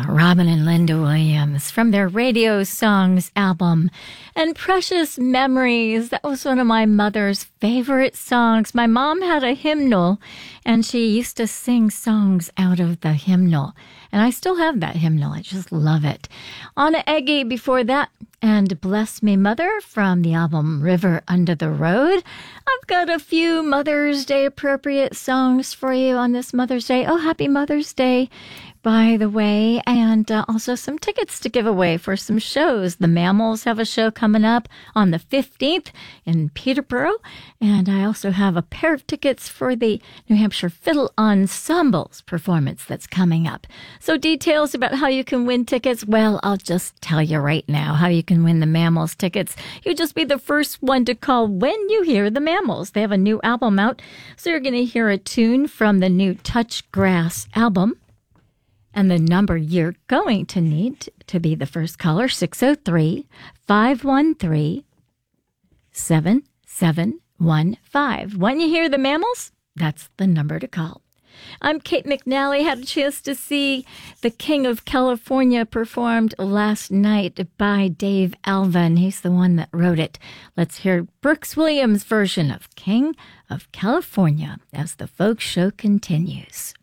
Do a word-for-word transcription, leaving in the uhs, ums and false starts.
Robin and Linda Williams from their Radio Songs album. And Precious Memories, that was one of my mother's favorite songs. My mom had a hymnal, and she used to sing songs out of the hymnal. And I still have that hymnal. I just love it. Anna Eggy before that, and Bless Me Mother from the album River Under the Road. I've got a few Mother's Day appropriate songs for you on this Mother's Day. Oh, happy Mother's Day, by the way. And uh, also some tickets to give away for some shows. The Mammals have a show coming up on the fifteenth in Peterborough. And I also have a pair of tickets for the New Hampshire Fiddle Ensemble's performance that's coming up. So details about how you can win tickets, well, I'll just tell you right now how you can win the Mammals tickets. You just be the first one to call when you hear the Mammals. They have a new album out, so you're going to hear a tune from the new Touch Grass album. And the number you're going to need to be the first caller, six oh three, five one three, seven seven one five. When you hear the Mammals, that's the number to call. I'm Kate McNally. Had a chance to see The King of California performed last night by Dave Alvin. He's the one that wrote it. Let's hear Brooks Williams' version of King of California as the folk show continues.